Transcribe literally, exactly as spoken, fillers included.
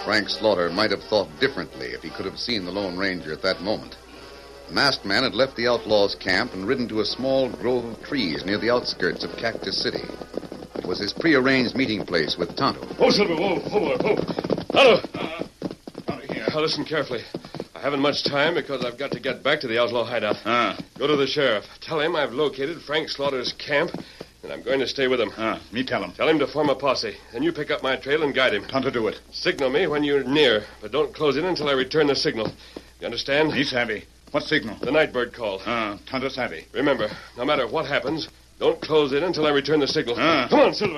Frank Slaughter might have thought differently if he could have seen the Lone Ranger at that moment. The masked man had left the outlaws' camp and ridden to a small grove of trees near the outskirts of Cactus City. It was his prearranged meeting place with Tonto. Whoa, Silver, whoa, whoa, whoa. Tonto! Uh, Tonto here. Now, listen carefully. I haven't much time because I've got to get back to the outlaw hideout. Ah. Go to the sheriff. Tell him I've located Frank Slaughter's camp, and I'm going to stay with him. Ah, me tell him. Tell him to form a posse. Then you pick up my trail and guide him. Tonto do it. Signal me when you're near, but don't close in until I return the signal. You understand? Me savvy. What signal? The nightbird call. Ah, Tonto savvy. Remember, no matter what happens, don't close in until I return the signal. Ah. Come on, Silver.